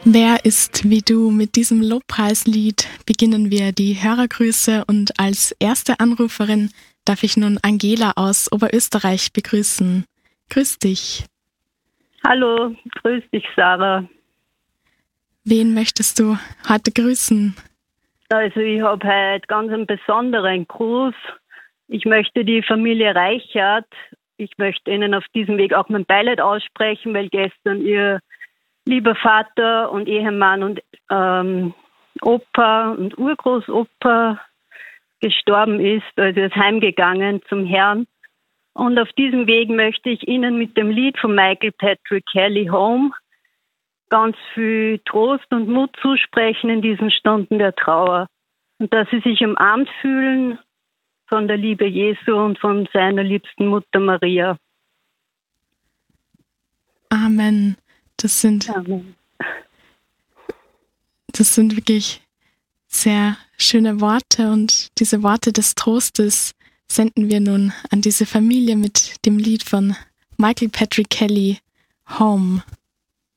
Wer ist wie du? Mit diesem Lobpreislied beginnen wir die Hörergrüße und als erste Anruferin darf ich nun Angela aus Oberösterreich begrüßen. Grüß dich. Hallo, grüß dich, Sarah. Wen möchtest du heute grüßen? Also ich habe heute ganz einen besonderen Gruß. Ich möchte die Familie Reichert, ich möchte Ihnen auf diesem Weg auch mein Beileid aussprechen, weil gestern Ihr lieber Vater und Ehemann und Opa und Urgroßopa gestorben ist, also er ist heimgegangen zum Herrn. Und auf diesem Weg möchte ich Ihnen mit dem Lied von Michael Patrick Kelly Home ganz viel Trost und Mut zusprechen in diesen Stunden der Trauer. Und dass Sie sich umarmt fühlen von der Liebe Jesu und von seiner liebsten Mutter Maria. Amen. Das sind wirklich sehr schöne Worte und diese Worte des Trostes senden wir nun an diese Familie mit dem Lied von Michael Patrick Kelly, Home.